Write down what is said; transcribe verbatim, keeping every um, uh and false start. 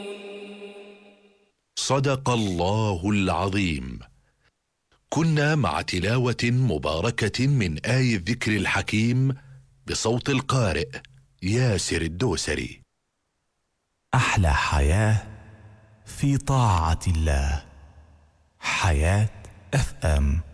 صدق الله العظيم. كنا مع تلاوة مباركة من آي الذكر الحكيم بصوت القارئ ياسر الدوسري. أحلى حياة في طاعة الله. حياة اف ام.